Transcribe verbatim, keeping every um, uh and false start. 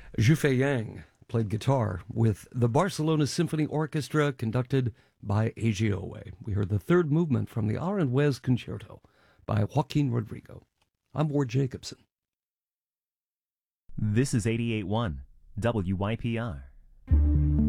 Zhufei Yang played guitar with the Barcelona Symphony Orchestra, conducted by Eiji Owe. We heard the third movement from the Aranjuez Concerto by Joaquin Rodrigo. I'm Ward Jacobson. This is eighty-eight point one W Y P R.